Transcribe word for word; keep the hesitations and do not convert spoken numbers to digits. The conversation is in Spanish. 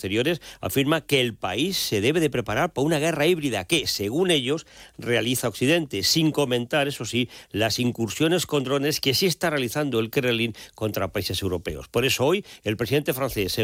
Exteriores afirma que el país se debe de preparar para una guerra híbrida que, según ellos, realiza Occidente, sin comentar, eso sí, las incursiones con drones que sí está realizando el Kremlin contra países europeos. Por eso hoy el presidente francés